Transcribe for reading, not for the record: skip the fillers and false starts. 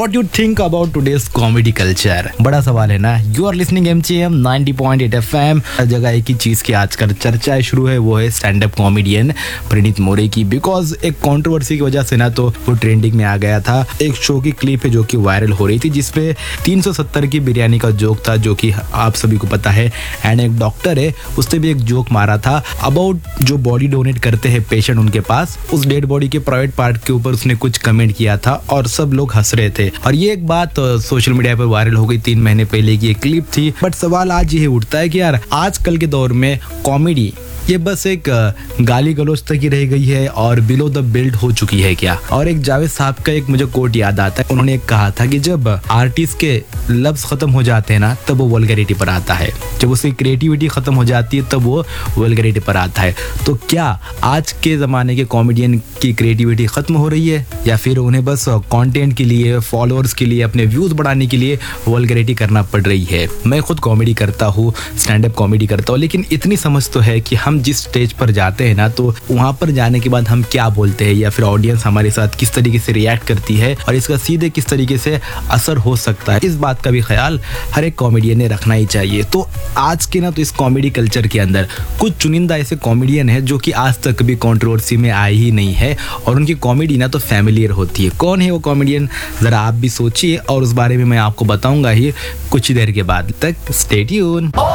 What you think about today's comedy culture? बड़ा सवाल है ना। You are listening MCM 90.8 FM। हर जगह एक ही चीज की आजकल चर्चा शुरू है, वो है स्टैंड अप कॉमेडियन प्रणीत मोरे की। बिकॉज एक कंट्रोवर्सी की वजह से ना तो वो ट्रेंडिंग में आ गया था। एक शो की क्लिप है जो कि वायरल हो रही थी, जिसपे 370 की बिरयानी का जोक था, जो कि आप सभी को पता है। एंड एक डॉक्टर है, उसने भी एक जोक मारा था अबाउट जो बॉडी डोनेट करते हैं पेशेंट उनके पास, उस डेड बॉडी के प्राइवेट पार्ट के ऊपर उसने कुछ कमेंट किया था और सब लोग हंस रहे थे। और ये एक बात सोशल मीडिया पर वायरल हो गई 3 महीने पहले की एक क्लिप थी। बट सवाल आज ये उठता है कि यार आजकल के दौर में कॉमेडी ये बस एक गाली गलौज तक ही रह गई है और बिलो द बेल्ट हो चुकी है क्या? और एक जावेद साहब का एक मुझे कोट याद आता है। उन्होंने एक कहा था कि जब आर्टिस्ट के लफ्ज खत्म हो जाते हैं ना, तब वो वल्गैरिटी पर आता है। जब उसकी क्रिएटिविटी खत्म हो जाती है, तब वो वल्गैरिटी पर आता है। तो क्या आज के जमाने के कॉमेडियन की क्रिएटिविटी खत्म हो रही है, या फिर उन्हें बस कंटेंट के लिए, फॉलोअर्स के लिए, अपने व्यूज बढ़ाने के लिए वल्गैरिटी करना पड़ रही है? मैं खुद कॉमेडी करता हूँ, स्टैंड अप कॉमेडी करता हूँ, लेकिन इतनी समझ तो है कि हम जिस स्टेज पर जाते हैं ना, तो वहां पर जाने के बाद हम क्या बोलते हैं, या फिर ऑडियंस हमारे साथ किस तरीके से रिएक्ट करती है और इसका सीधे किस तरीके से असर हो सकता है, इस बात का भी ख्याल हर एक कॉमेडियन ने रखना ही चाहिए। तो आज के ना तो इस कॉमेडी कल्चर के अंदर कुछ चुनिंदा ऐसे कॉमेडियन है जो कि आज तक कभी कंट्रोवर्सी में आए ही नहीं है, और उनकी कॉमेडी ना तो फैमिलियर होती है। कौन है वो कॉमेडियन, जरा आप भी सोचिए, और उस बारे में मैं आपको बताऊंगा ही कुछ ही देर के बाद। तक स्टे ट्यून।